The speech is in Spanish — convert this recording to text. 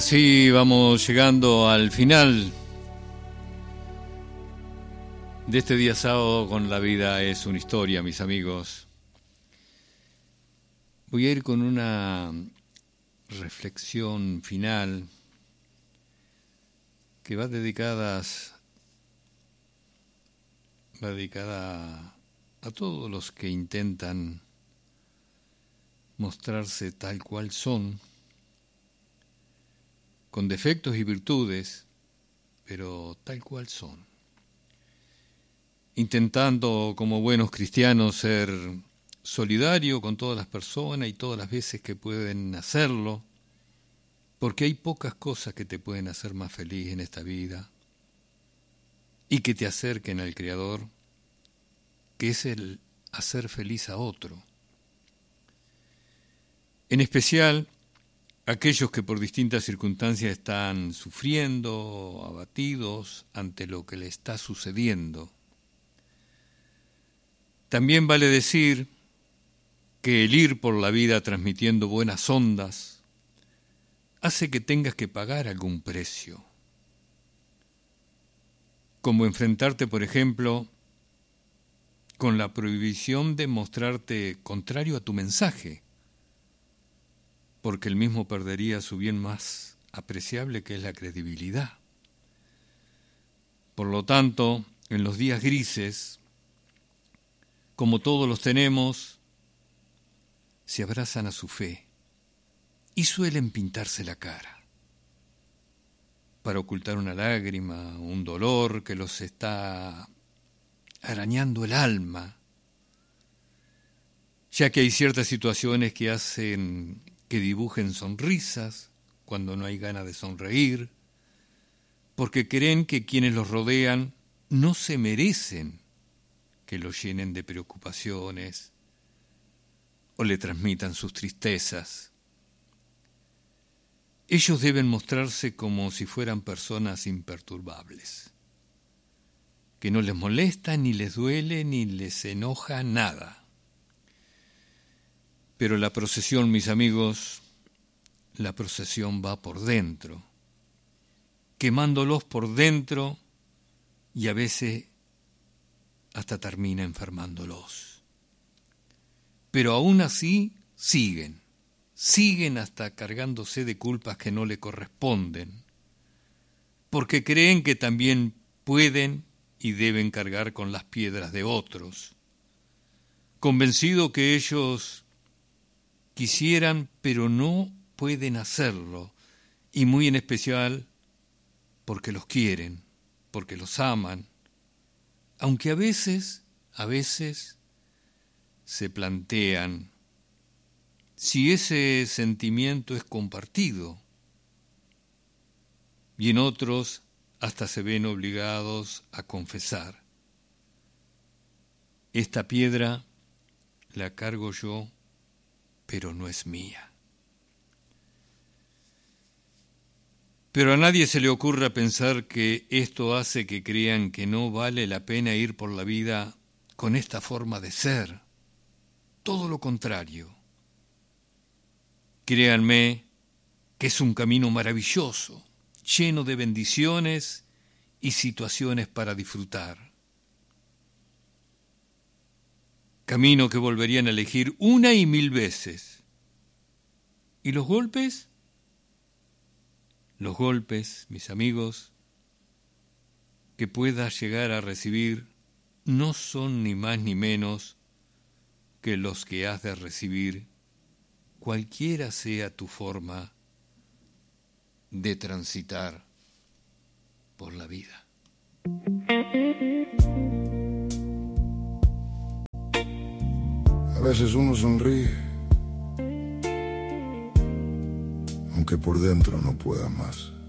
Sí, vamos llegando al final de este día sábado con La vida es una historia, mis amigos. Voy a ir con una reflexión final que va dedicada a todos los que intentan mostrarse tal cual son, con defectos y virtudes, pero tal cual son. Intentando, como buenos cristianos, ser solidario con todas las personas y todas las veces que pueden hacerlo, porque hay pocas cosas que te pueden hacer más feliz en esta vida y que te acerquen al Creador, que es el hacer feliz a otro. En especial, aquellos que por distintas circunstancias están sufriendo, abatidos ante lo que le está sucediendo. También vale decir que el ir por la vida transmitiendo buenas ondas hace que tengas que pagar algún precio. Como enfrentarte, por ejemplo, con la prohibición de mostrarte contrario a tu mensaje, porque el mismo perdería su bien más apreciable, que es la credibilidad. Por lo tanto, en los días grises, como todos los tenemos, se abrazan a su fe y suelen pintarse la cara para ocultar una lágrima, un dolor que los está arañando el alma, ya que hay ciertas situaciones que hacen que dibujen sonrisas cuando no hay ganas de sonreír, porque creen que quienes los rodean no se merecen que los llenen de preocupaciones o le transmitan sus tristezas. Ellos deben mostrarse como si fueran personas imperturbables, que no les molesta, ni les duele, ni les enoja nada. Pero la procesión, mis amigos, la procesión va por dentro, quemándolos por dentro y a veces hasta termina enfermándolos. Pero aún así siguen hasta cargándose de culpas que no le corresponden, porque creen que también pueden y deben cargar con las piedras de otros, convencido que ellos quisieran, pero no pueden hacerlo, y muy en especial porque los quieren, porque los aman, aunque a veces se plantean si ese sentimiento es compartido, y en otros hasta se ven obligados a confesar: esta piedra la cargo yo, pero no es mía. Pero a nadie se le ocurra pensar que esto hace que crean que no vale la pena ir por la vida con esta forma de ser. Todo lo contrario. Créanme que es un camino maravilloso, lleno de bendiciones y situaciones para disfrutar. Camino que volverían a elegir 1 y 1000 veces. ¿Y los golpes? Los golpes, mis amigos, que puedas llegar a recibir no son ni más ni menos que los que has de recibir, cualquiera sea tu forma de transitar por la vida. A veces uno sonríe, aunque por dentro no pueda más.